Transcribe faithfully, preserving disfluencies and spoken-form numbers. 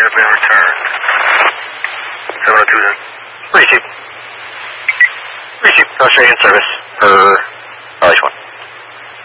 airplane return. seven oh two then. Receive. Receive. Go straight in service for L H one.